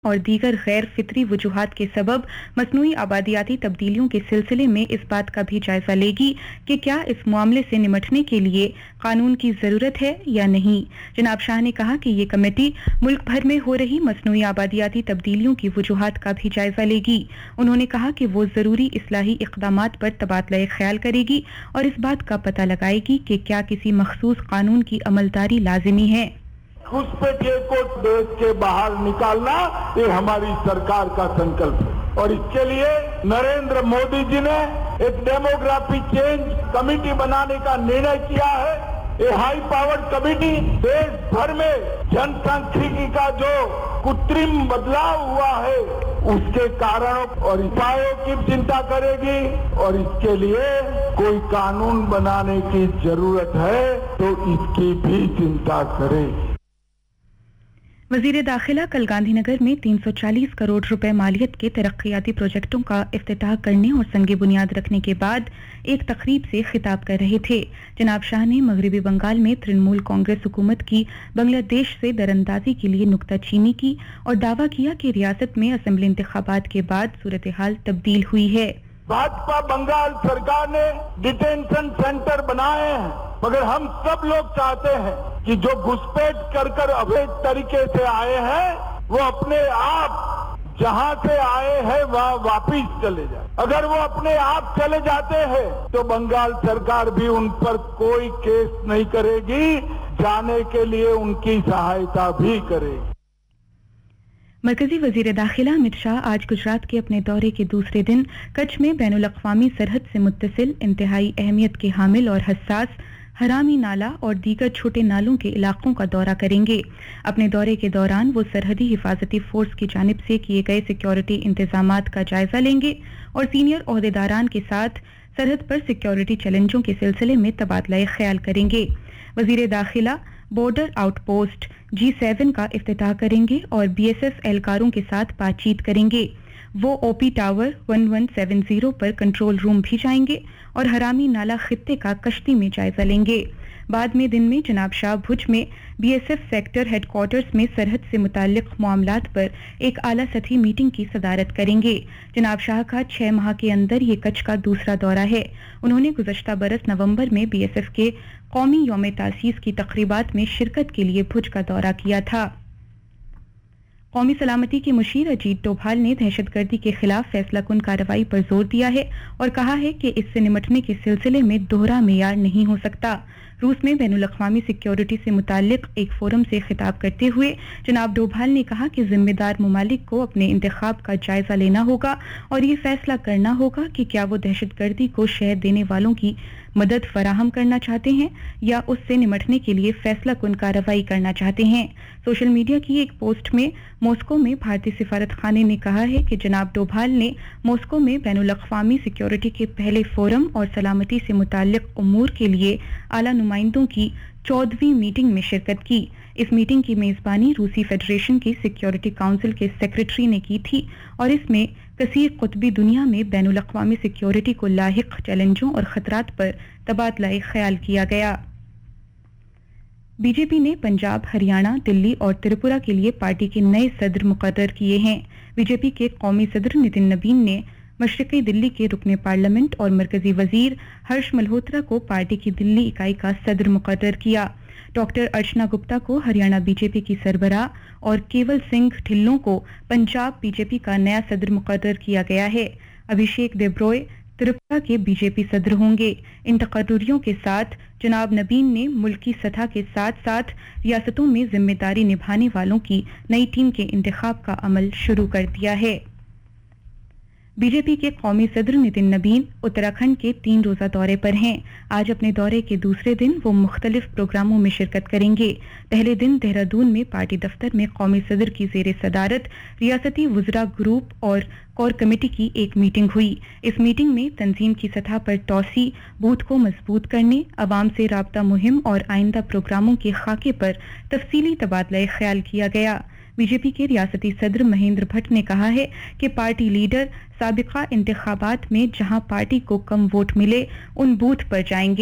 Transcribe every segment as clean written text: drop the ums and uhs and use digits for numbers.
اور دیگر غیر فطری وجوہات کے سبب مصنوعی آبادیاتی تبدیلیوں کے سلسلے میں اس بات کا بھی جائزہ لے گی کہ کیا اس معاملے سے نمٹنے کے لیے قانون کی ضرورت ہے یا نہیں۔ جناب شاہ نے کہا کہ یہ کمیٹی ملک بھر میں ہو رہی مصنوعی آبادیاتی تبدیلیوں کی وجوہات کا بھی جائزہ لے گی۔ انہوں نے کہا کہ وہ ضروری اصلاحی اقدامات پر تبادلہ خیال کرے گی اور اس بات کا پتہ لگائے گی کہ کیا کسی مخصوص قانون کی عملداری لازمی ہے۔ گھسپیٹیے کو دیش کے باہر نکالنا یہ ہماری سرکار کا سنکلپ ہے اور اس کے لیے نریندر مودی جی نے ایک ڈیموگرافی چینج کمیٹی بنانے کا نرنے کیا ہے۔ یہ ہائی پاورڈ کمیٹی دیش بھر میں جن سنکھیکی کا جو کترم بدلاؤ ہوا ہے اس کے کارنوں اور اپایوں کی چنتا کرے گی اور اس کے لیے کوئی قانون بنانے کی ضرورت ہے تو اس کی بھی چنتا کرے۔ وزیر داخلہ کل گاندھی نگر میں 340 کروڑ روپے مالیت کے ترقیاتی پروجیکٹوں کا افتتاح کرنے اور سنگ بنیاد رکھنے کے بعد ایک تقریب سے خطاب کر رہے تھے۔ جناب شاہ نے مغربی بنگال میں ترنمول کانگریس حکومت کی بنگلہ دیش سے دراندازی کے لیے نکتہ چینی کی اور دعویٰ کیا کہ ریاست میں اسمبلی انتخابات کے بعد صورتحال تبدیل ہوئی ہے۔ بھاجپا بنگال سرکار نے ڈیٹینشن سینٹر بنائے ہیں مگر ہم سب لوگ چاہتے ہیں کہ جو گھسپیٹ کر ابھی طریقے سے آئے ہیں وہ اپنے آپ جہاں سے آئے ہیں وہاں واپس چلے جائیں۔ اگر وہ اپنے آپ چلے جاتے ہیں تو بنگال سرکار بھی ان پر کوئی کیس نہیں کرے گی، جانے کے لیے ان کی سہایتا بھی کرے گی۔ مرکزی وزیر داخلہ امت شاہ آج گجرات کے اپنے دورے کے دوسرے دن کچھ میں بین الاقوامی سرحد سے متصل انتہائی اہمیت کے حامل اور حساس ہرامی نالہ اور دیگر چھوٹے نالوں کے علاقوں کا دورہ کریں گے۔ اپنے دورے کے دوران وہ سرحدی حفاظتی فورس کی جانب سے کیے گئے سیکیورٹی انتظامات کا جائزہ لیں گے اور سینئر عہدیداران کے ساتھ سرحد پر سیکیورٹی چیلنجوں کے سلسلے میں تبادلہ خیال کریں گے۔ وزیر داخلہ بارڈر آؤٹ پوسٹ G7 کا افتتاح کریں گے اور BSF اہلکاروں کے ساتھ بات چیت کریں گے۔ وہ OP ٹاور 1170 پر کنٹرول روم بھی جائیں گے اور ہرامی نالہ خطے کا کشتی میں جائزہ لیں گے۔ بعد میں دن میں جناب شاہ بھوج میں BSF سیکٹر ہیڈ کوارٹرز میں سرحد سے متعلق معاملات پر ایک اعلیٰ سطحی میٹنگ کی صدارت کریں گے۔ جناب شاہ کا 6 ماہ کے اندر یہ کچھ کا دوسرا دورہ ہے۔ انہوں نے گزشتہ برس نومبر میں BSF کے قومی یوم تاسیس کی تقریبات میں شرکت کے لیے بھوج کا دورہ کیا تھا۔ قومی سلامتی کے مشیر اجیت ڈوبھال نے دہشت گردی کے خلاف فیصلہ کن کارروائی پر زور دیا ہے اور کہا ہے کہ اس سے نمٹنے کے سلسلے میں دوہرا معیار نہیں ہو سکتا۔ روس میں بین الاقوامی سیکیورٹی سے متعلق ایک فورم سے خطاب کرتے ہوئے جناب ڈوبھال نے کہا کہ ذمہ دار ممالک کو اپنے انتخاب کا جائزہ لینا ہوگا اور یہ فیصلہ کرنا ہوگا کہ کیا وہ دہشت گردی کو شہ دینے والوں کی مدد فراہم کرنا چاہتے ہیں یا اس سے نمٹنے کے لیے فیصلہ کن کارروائی کرنا چاہتے ہیں۔ سوشل میڈیا کی ایک پوسٹ میں ماسکو میں بھارتی سفارت خانے نے کہا ہے کہ جناب ڈوبھال نے ماسکو میں بین الاقوامی سیکیورٹی کے پہلے فورم اور سلامتی سے متعلق امور کے لیے اعلیٰ نمائندوں کی 14ویں میٹنگ میں شرکت کی۔ اس میٹنگ کی میزبانی روسی فیڈریشن کی سیکیورٹی کونسل کے سیکریٹری نے کی تھی اور اس میں کثیر قطبی دنیا میں بین الاقوامی سیکیورٹی کو لاحق چیلنجوں اور خطرات پر تبادلہ خیال کیا گیا۔ بی جے پی نے پنجاب، ہریانہ، دلی اور تریپورہ کے لیے پارٹی کے نئے صدر مقرر کیے ہیں۔ بی جے پی کے قومی صدر نتن نبین نے مشرقی دلی کے رکن پارلیمنٹ اور مرکزی وزیر ہرش ملہوترا کو پارٹی کی دلی اکائی کا صدر مقرر کیا۔ ڈاکٹر ارچنا گپتا کو ہریانہ بی جے پی کی سربراہ اور کیول سنگھ ڈھلوں کو پنجاب بی جے پی کا نیا صدر مقرر کیا گیا ہے۔ ابھیشیک دیبروئے تریپورہ کے بی جے پی صدر ہوں گے۔ ان تقرریوں کے ساتھ جناب نبین نے ملکی سطح کے ساتھ ساتھ ریاستوں میں ذمہ داری نبھانے والوں کی نئی ٹیم کے انتخاب کا عمل شروع کر دیا ہے۔ بی جے پی کے قومی صدر نتن نبین اتراکھنڈ کے 3 روزہ دورے پر ہیں۔ آج اپنے دورے کے دوسرے دن وہ مختلف پروگراموں میں شرکت کریں گے۔ پہلے دن دہرادون میں پارٹی دفتر میں قومی صدر کی زیر صدارت ریاستی وزراء گروپ اور کور کمیٹی کی ایک میٹنگ ہوئی۔ اس میٹنگ میں تنظیم کی سطح پر توسیع، بوتھ کو مضبوط کرنے، عوام سے رابطہ مہم اور آئندہ پروگراموں کے خاکے پر تفصیلی تبادلہ خیال کیا گیا۔ بی جے پی کے ریاستی صدر مہیندر بھٹ نے کہا ہے کہ پارٹی لیڈر سابقہ انتخابات میں جہاں پارٹی کو کم ووٹ ملے ان بوتھ پر جائیں گے۔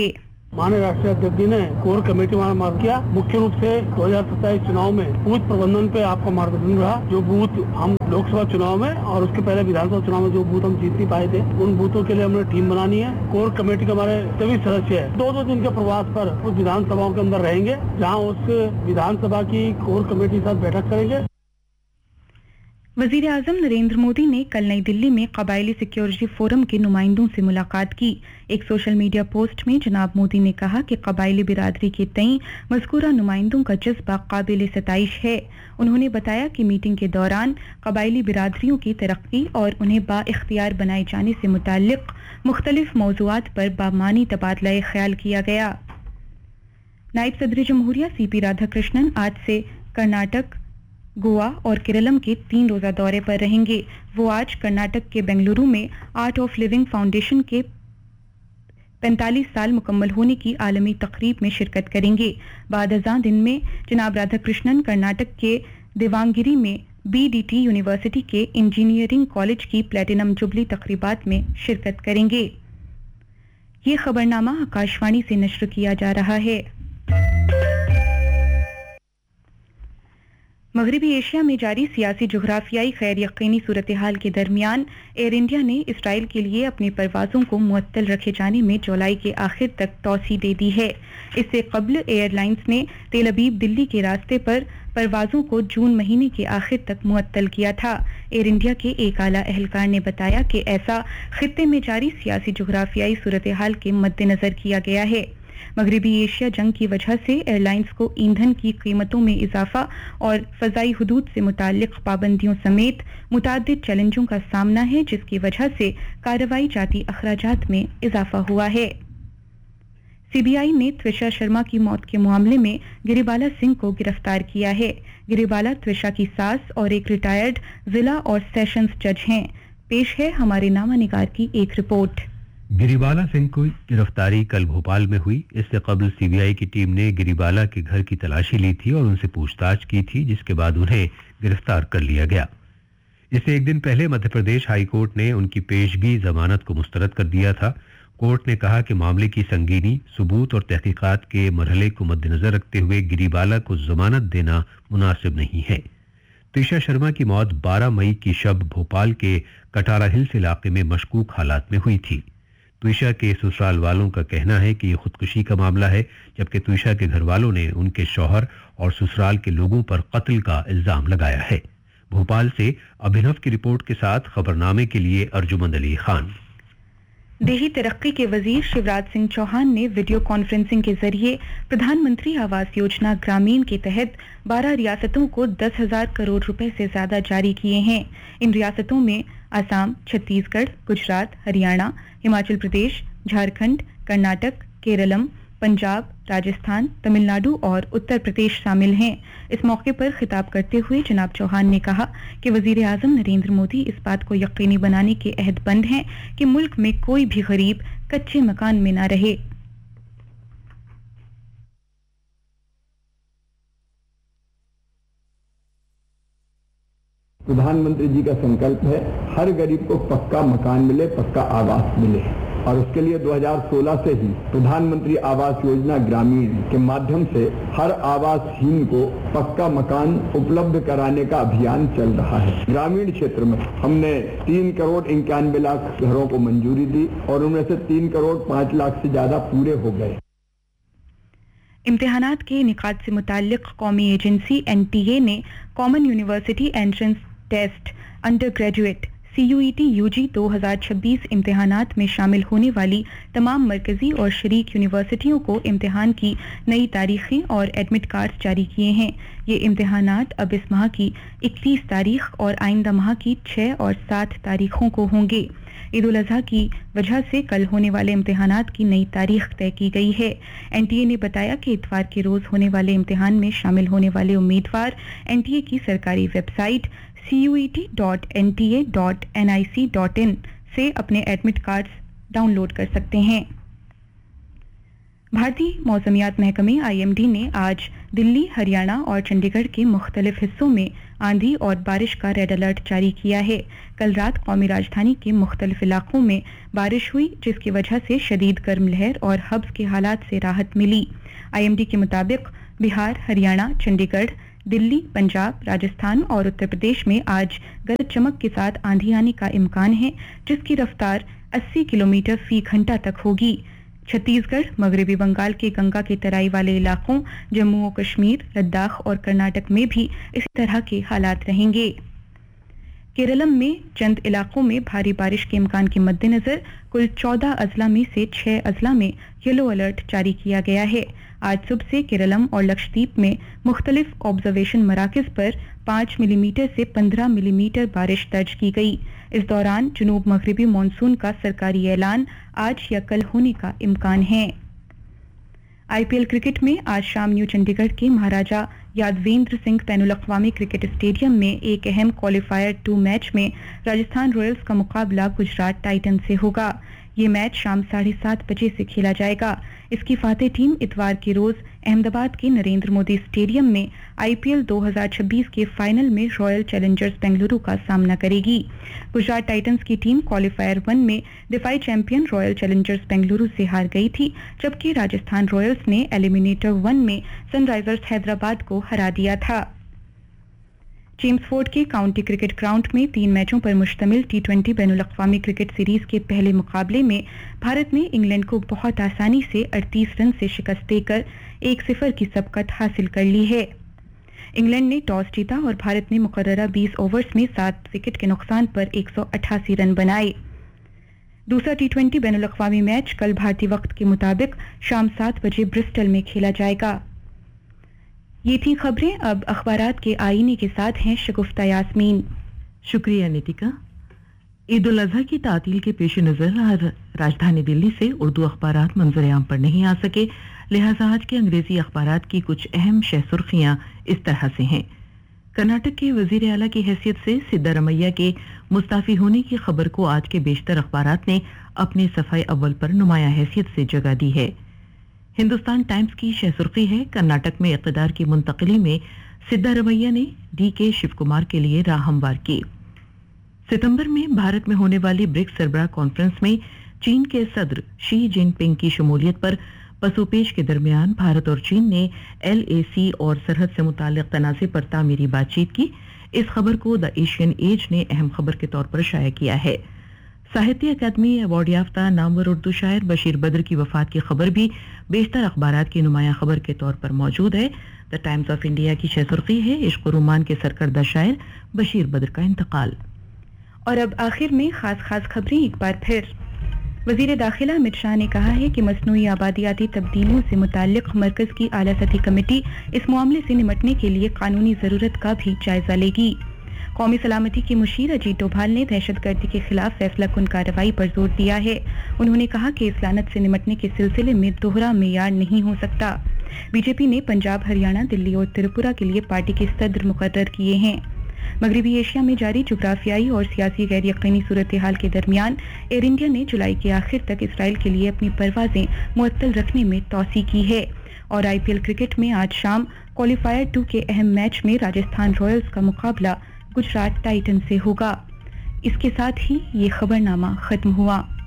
माननीय राष्ट्रीय अध्यक्ष जी ने कोर कमेटी मार्ग किया। मुख्य रूप से 2027 चुनाव में बूथ प्रबंधन पे आपका मार्गदर्शन रहा। जो बूथ हम लोकसभा चुनाव में और उसके पहले विधानसभा चुनाव में जो बूथ हम जीत नहीं पाए थे, उन बूथों के लिए हमने टीम बनानी है। कोर कमेटी के हमारे सभी सदस्य 2-2 दिन के प्रवास पर उस विधानसभाओं के अंदर रहेंगे, जहाँ उस विधानसभा की कोर कमेटी के साथ बैठक करेंगे। वजीर आजम नरेंद्र मोदी ने कल नई दिल्ली में कबायली सिक्योरिटी फोरम के नुमाइंदों से मुलाकात की। एक सोशल मीडिया पोस्ट में जनाब मोदी ने कहा कि कबायली बिरादरी के तई मज़कूरा नुमाइंदों का जज्बा काबिल सताइश है। उन्होंने बताया कि मीटिंग के दौरान कबायली बिरादरियों की तरक्की और उन्हें बाइख्तियार बनाए जाने से मुताल्लिक मुख्तलिफ मौज़ूआत पर बामानी तबादला ख्याल किया गया। नायब सदर जमहूरिया सीपी राधाकृष्णन आज से कर्नाटक, गोवा और केरलम के 3 रोजा दौरे पर रहेंगे। वो आज कर्नाटक के बेंगलुरु में आर्ट ऑफ लिविंग फाउंडेशन के 45 साल मुकम्मल होने की आलमी तकरीब में शिरकत करेंगे। बाद अज़ां दिन में जनाब राधाकृष्णन कर्नाटक के देवांगिरी में BDT यूनिवर्सिटी के इंजीनियरिंग कॉलेज की प्लेटिनम जुबली तकरीबात में शिरकत करेंगे। ये खबरनामा आकाशवाणी से नश्र किया जा रहा है। मगरबी एशिया में जारी सियासी जुग्राफियाई खैर यकीनी सूरत हाल के दरमियान एयर इंडिया ने इसराइल के लिए अपनी परवाज़ों को मुअत्तल रखे जाने में जुलाई के आखिर तक तौसी दे दी है। इससे कबल एयरलाइंस ने तेल अवीव दिल्ली के रास्ते पर परवाज़ों को जून महीने के आखिर तक मुअत्तल किया था। एयर इंडिया के एक आला एहलकार ने बताया कि ऐसा खित्ते में जारी सियासी जुग्राफियाई सूरत हाल के मद्देनज़र किया गया है। मगरबी एशिया जंग की वजह से एयरलाइंस को ईंधन की कीमतों में इजाफा और फ़ज़ाई हुदूद से मुताल्लिक़ पाबंदियों समेत मुताद्दिद चैलेंजों का सामना है, जिसकी वजह से कार्रवाई जाती अखराजात में इजाफा हुआ है। CBI ने त्विषा शर्मा की मौत के मामले में गिरिबाला सिंह को गिरफ्तार किया है। गिरिबाला त्विषा की सास और एक रिटायर्ड जिला और सेशंस जज हैं। पेश है हमारे नामा निगार की एक रिपोर्ट। गिरिबाला सिंह की गिरफ्तारी कल भोपाल में हुई। इससे कबल CBI की टीम ने गिरिबाला के घर की तलाशी ली थी और उनसे पूछताछ की थी, जिसके बाद उन्हें गिरफ्तार कर लिया गया। इससे एक दिन पहले मध्य प्रदेश हाई कोर्ट ने उनकी पेशगी जमानत को मुस्तरद कर दिया था। कोर्ट ने कहा कि मामले की संगीनी, सबूत और तहकीकात के मरहले को मद्देनजर रखते हुए गिरिबाला को जमानत देना मुनासिब नहीं है। त्विषा शर्मा की मौत 12 मई की शब भोपाल के कटारा हिल्स इलाके में मशकूक हालात में हुई थी। त्विषा के ससुराल वालों का कहना है कि ये खुदकुशी का मामला है, जबकि त्विषा के घर वालों ने उनके शौहर और ससुराल के लोगों पर कत्ल का इल्जाम लगाया है। भोपाल से अभिनव की रिपोर्ट के साथ खबरनामे के लिए अर्जुमंद अली खान। देही तरक्की के वजीर शिवराज सिंह चौहान ने वीडियो कॉन्फ्रेंसिंग के जरिए प्रधानमंत्री आवास योजना ग्रामीण के तहत 12 रियासतों को 10,000 करोड़ रुपए से ज्यादा जारी किए हैं। इन रियासतों में असम, छत्तीसगढ़, गुजरात, हरियाणा, हिमाचल प्रदेश, झारखंड, कर्नाटक, केरलम, पंजाब, राजस्थान, तमिलनाडु और उत्तर प्रदेश शामिल हैं। इस मौके पर खिताब करते हुए जनाब चौहान ने कहा कि वजीर आजम नरेंद्र मोदी इस बात को यकीनी बनाने के अहदबंद हैं कि मुल्क में कोई भी गरीब कच्चे मकान में न रहे। प्रधानमंत्री जी का संकल्प है हर गरीब को पक्का मकान मिले, पक्का आवास मिले, और उसके लिए 2016 से ही प्रधानमंत्री आवास योजना ग्रामीण के माध्यम से हर आवासहीन को पक्का मकान उपलब्ध कराने का अभियान चल रहा है। ग्रामीण क्षेत्र में हमने 3 करोड़ 91 लाख घरों को मंजूरी दी और उनमें से 3 करोड़ 5 लाख से ज्यादा पूरे हो गए। इम्तिहानात के निकात से मुताल्लिक कौमी एजेंसी NTA ने common university entrance test under graduate CUET UG 2026 इम्तिहानात में शामिल होने वाली तमाम मरकजी और शरीक यूनिवर्सिटियों को इम्तिहान की नई तारीखें और एडमिट कार्ड्स जारी किए हैं। ये इम्तिहानात अब इस माह की 31 तारीख और आइंदा माह की 6 और 7 तारीखों को होंगे। ईद उल अजहा की वजह से कल होने वाले इम्तिहानात की नई तारीख तय की गई है। NTA ने बताया कि इतवार के रोज होने वाले इम्तिहान में शामिल होने वाले उम्मीदवार NTA की सरकारी वेबसाइट cuet.nta.nic.in से अपने एडमिट कार्ड्स डाउनलोड कर सकते हैं। भारतीय मौसमियात महकमे IMD ने आज दिल्ली, हरियाणा और चंडीगढ़ के मुख्तलिफ हिस्सों में आंधी और बारिश का रेड अलर्ट जारी किया है। कल रात कौमी राजधानी के मुख्तलिफ इलाकों में बारिश हुई, जिसकी वजह से शदीद गर्म लहर और हब्स के हालात से राहत मिली। IMD के मुताबिक बिहार, हरियाणा, चंडीगढ़, दिल्ली, पंजाब, राजस्थान और उत्तर प्रदेश में आज गरज चमक के साथ आंधी आने का इम्कान है, जिसकी रफ्तार 80 किलोमीटर फी घंटा तक होगी। छत्तीसगढ़, मगरबी बंगाल के गंगा के तराई वाले इलाकों, जम्मू और कश्मीर, लद्दाख और कर्नाटक में भी इसी तरह के हालात रहेंगे। केरलम में चंद इलाकों में भारी बारिश के इम्कान के मद्देनजर कुल 14 अजला में से 6 अजला में येलो अलर्ट जारी किया गया है। आज सुबह से केरलम और लक्षद्वीप में मुख्तलिफ ऑब्जर्वेशन मराकज पर 5 मिलीमीटर से 15 मिलीमीटर बारिश दर्ज की गई। इस दौरान जुनूब मगरबी मानसून का सरकारी ऐलान आज या कल होने का इम्कान है। IPL क्रिकेट में आज शाम न्यू चंडीगढ़ के महाराजा यादवेंद्र सिंह बैनुल अक़वामी क्रिकेट स्टेडियम में एक अहम क्वालिफायर 2 मैच में राजस्थान रॉयल्स का मुकाबला गुजरात टाइटन से होगा। ये मैच शाम 7:30 बजे से खेला जाएगा। इसकी फातेह टीम इतवार के रोज अहमदाबाद के नरेंद्र मोदी स्टेडियम में IPL 2026 के फाइनल में रॉयल चैलेंजर्स बेंगलुरु का सामना करेगी। गुजरात टाइटंस की टीम क्वालिफायर 1 में DeFi champion royal Challengers Bengaluru से हार गई थी, जबकि राजस्थान रॉयल्स ने एलिमिनेटर 1 में सनराइजर्स हैदराबाद को हरा दिया था। चेम्सफोर्ड के काउंटी क्रिकेट ग्राउंड में 3 मैचों पर मुश्तमिल T20 बैनुल अक़वामी क्रिकेट सीरीज के पहले मुकाबले में भारत ने इंग्लैंड को बहुत आसानी से 38 रन से शिकस्त देकर 1-0 की सबकत हासिल कर ली है। इंग्लैंड ने टॉस जीता और भारत ने मुकर्ररा 20 ओवर्स में 7 विकेट के नुकसान पर 188 रन बनाए। दूसरा T20 बैनुल अक़वामी मैच कल भारतीय वक्त के मुताबिक शाम 7 बजे ब्रिस्टल में खेला जाएगा। ये थी खबरें। अब अखबारात के आईने के साथ हैं शगुफ्ता यास्मीन। शुक्रिया नितिका। ईद उल अजहा की तातील के पेश नज़र राजधानी दिल्ली से उर्दू अखबारात मंजर-ए-आम पर नहीं आ सके, लिहाजा आज के अंग्रेजी अखबारात की कुछ अहम शह सुर्खियां इस तरह से हैं। कर्नाटक के वजीर आला की हैसियत से सिद्धारमैया के मुस्ताफी होने की खबर को आज के बेशतर अखबारात ने अपने सफ़ाए अव्वल पर नुमाया हैसियत से जगह दी है। हिंदुस्तान टाइम्स की शह सुर्खी है, कर्नाटक में इक़्तिदार की मुंतकिली में सिद्धारमैया ने DK शिव कुमार के लिए राह हमवार की। सितंबर में भारत में होने वाली ब्रिक्स सरबराह कॉन्फ्रेंस में चीन के सदर शी जिनपिंग की शमूलियत पर पसोपेश के दरमियान भारत और चीन ने LAC और सरहद से मुताल्लिक़ तनाज़े पर तामीरी बातचीत की। इस खबर को द एशियन एज ने अहम खबर के तौर पर शाया किया है। साहित्य अकादमी अवार्ड याफ्ता नामवर उर्दू शायर बशीर बद्र की वफात की खबर भी बेशतर अखबारात की नुमाया खबर के तौर पर मौजूद है। द टाइम्स ऑफ इंडिया की शह सुर्खी है, इश्क और रोमान के सरकर्दा शायर बशीर बद्र का इंतकाल। और अब आखिर में खास खबरें एक बार फिर। वजीर दाखिला अमित शाह ने कहा है कि मसनूई आबादियाती तब्दीलियों से मुताल्लिक मरकज की आला सतही कमेटी इस मामले से निपटने के लिए कानूनी जरूरत का भी जायजा लेगी। कौमी सलामती के मुशीर अजीत डोभाल ने दहशतगर्दी के खिलाफ फैसला कुन कार्रवाई पर जोर दिया है। उन्होंने कहा कि इस लानत से निपटने के सिलसिले में दोहरा मेयार नहीं हो सकता। बीजेपी ने पंजाब, हरियाणा, दिल्ली और त्रिपुरा के लिए पार्टी के सदर मुकर्रर किए हैं। मगरबी एशिया में जारी जुग्राफियाई और सियासी गैर यकीनी सूरत हाल के दरमियान एयर इंडिया ने जुलाई के आखिर तक इसराइल के लिए अपनी परवाजें मुअत्तल रखने में तौसी की है। और IPL क्रिकेट में आज शाम क्वालिफायर 2 के अहम मैच में राजस्थान रॉयल्स का मुकाबला गुजरात टाइटन से होगा। इसके साथ ही ये खबरनामा खत्म हुआ।